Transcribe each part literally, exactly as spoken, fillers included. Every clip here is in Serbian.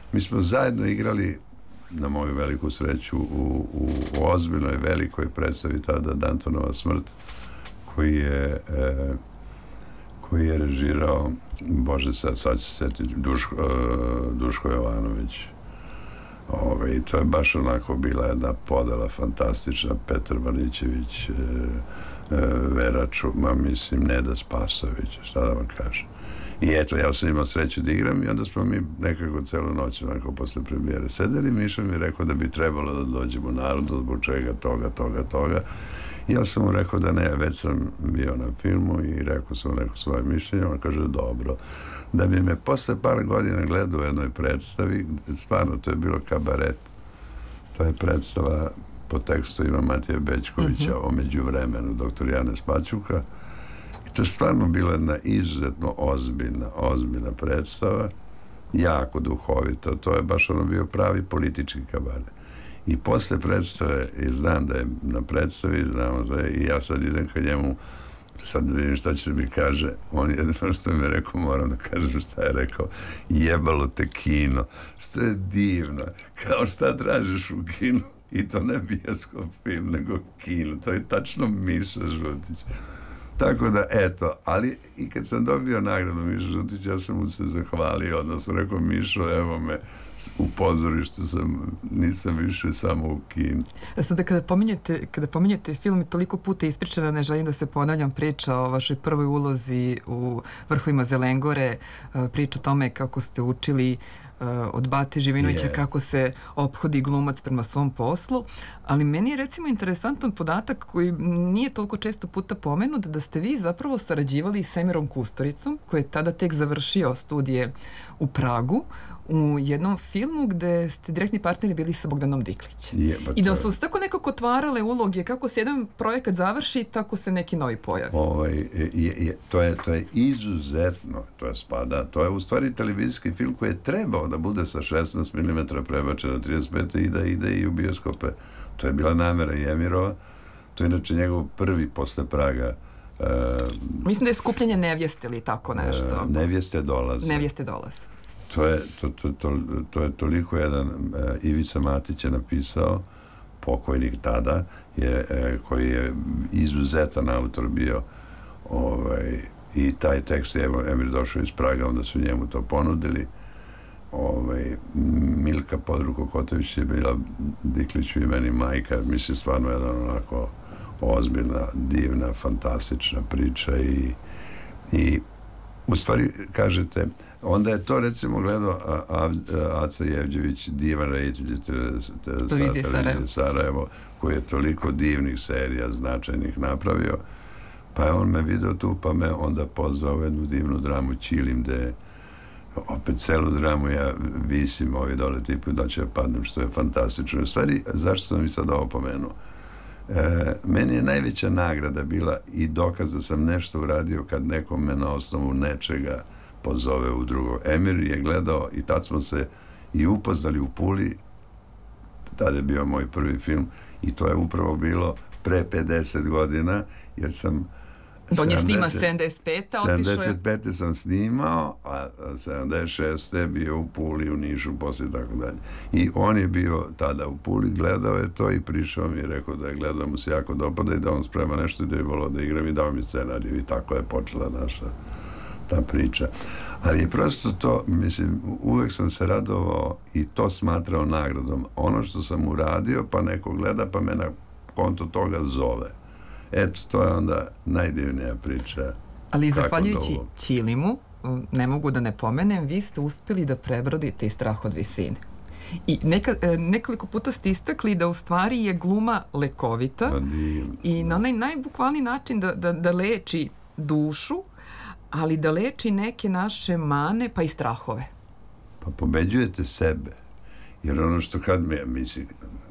Mi smo zajedno igrali, na moju veliku sreću, u, u, u ozbiljnoj velikoj predstavi tada Dantonova smrt, koji je e, koji je režirao, Bože, sad, sad se setiti, Duško, uh, Duško Jovanović. Ove, i to je baš onako bila jedna podela fantastična. Petar Vanićević, e, e, Vera Čuma, mislim, Neda Spasović, šta da vam kažem. I eto, ja sam imao sreću da igram i onda smo mi nekako celu noć, onako posle premijere sedeli. Mišo mi je rekao da bi trebalo da dođemo u Narodu, zbog čega, toga, toga, toga. Ja sam mu rekao da ne, već sam bio na filmu i rekao sam neko svoje mišljenje. On kaže, dobro. Da bi me posle par godina gledao u jednoj predstavi, stvarno, to je bilo Kabaret. To je predstava po tekstu ima Matija Bećkovića, mm-hmm. o međuvremenu, doktor Janez Paćuka. I to je stvarno bila jedna izuzetno ozbiljna, ozbiljna predstava, jako duhovita. To je baš ono bio pravi politički kabaret. I posle predstave, i znam da je na predstavi, znamo da je, i ja sad idem ka njemu, sad vidim šta će mi kaže, on jedno što mi je rekao, moram da kažem šta je rekao, jebalo te kino, što je divno, kao šta tražiš u kinu, i to ne bioskop film, nego kino, to je tačno Miša Žutić. Tako da, eto, ali i kad sam dobio nagradu Miša Žutić, ja sam mu se zahvalio, odnosno rekao, Mišo, evo me, u pozorištu sam, nisam više samo u kinu. Sada kada pominjete, kada pominjete film, toliko puta ispričana, ne želim da se ponavljam, priča o vašoj prvoj ulozi u Vrhovima Zelengore, priča o tome kako ste učili od Bate Živinovića yeah. kako se ophodi glumac prema svom poslu, ali meni je recimo interesantan podatak koji nije toliko često puta pomenut, da ste vi zapravo sarađivali s Emirom Kusturicom, koji je tada tek završio studije u Pragu, u jednom filmu gde ste direktni partneri bili sa Bogdanom Diklićem. Je, I da su se tako nekako otvarale uloge, kako se jedan projekat završi, tako se neki novi pojavi. Ovaj, je, je, to, je, to je izuzetno, to je spada, to je u stvari televizijski film koji je trebao da bude sa šesnaest milimetara prebačen na trideset pet i da ide i u bioskope. To je bila namera i Emirova, to je inače njegov prvi posle Praga. Uh, Mislim da je Skupljenje nevjeste ili tako nešto. Uh, nevjeste dolaze. Nevjeste dolaze. To je, to, to, to, to je toliko jedan uh, Ivica Matić je napisao, pokojnik tada, je, uh, koji je izuzetan autor bio, ovaj, i taj tekst je Emir došao iz Praga, onda su njemu to ponudili. Ovaj, Milka Podruko-Kotović je bila Dikliću i meni majka, mislim stvarno jedan onako ozbiljna, divna, fantastična priča i, i u stvari kažete, onda je to recimo gledao a, a, Aca Jevđević, divan reditelj televizije Sarajevo. Sarajevo, koji je toliko divnih serija značajnih napravio, pa je on me video tu, pa me onda pozvao u jednu divnu dramu Ćilim, gde opet celu dramu ja visim ovi dole tipu da će padnem, što je fantastično. U stvari, zašto sam mi sad ovo pomenuo? E, meni je najveća nagrada bila i dokaz da sam nešto uradio kad neko me na osnovu nečega pozove u drugo. Emir je gledao i tad smo se i upoznali u Puli, tada je bio moj prvi film i to je upravo bilo pre pedeset godina, jer sam on je snima sedamdeset pete sedamdeset pete sam snimao, a sedamdeset šeste bio u Puli, u Nišu, poslije tako dalje. I on je bio tada u Puli, gledao je to i prišao mi i rekao da je gledao, mu se jako dopada i da on sprema nešto i da je volao da igram i dao mi scenariju i tako je počela naša ta priča. Ali je prosto to, mislim, uvek sam se radovao i to smatrao nagradom. Ono što sam uradio, pa neko gleda, pa me na konto toga zove. Eto, to je onda najdivnija priča. Ali zahvaljujući Ćilimu, ne mogu da ne pomenem, vi ste uspjeli da prebrodite i strah od visine. I neka, nekoliko puta ste istakli da u stvari je gluma lekovita i na onaj najbukvalniji način da, da, da leči dušu, ali da leči neke naše mane pa i strahove. Pa pobeđujete sebe. Jer ono što kad me, mislim,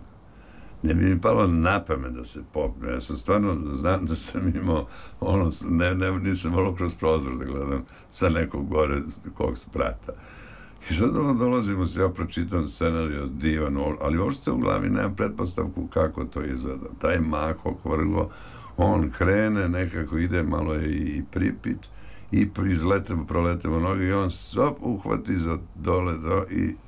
ne bi mi palo na pamet da se popne. Ja sam stvarno, znam da sam imao ono, ne, ne, nisam volio kroz prozor da gledam sa nekog gore kog sprata. I sad ono dolazimo, ja pročitam scenariju divan, ali uopšte u glavi nemam pretpostavku kako to izgleda. Taj Mako Kvrgo, on krene, nekako ide, malo je i pripit, i izletemo, proletemo noge i on stop, uhvati za dole do, i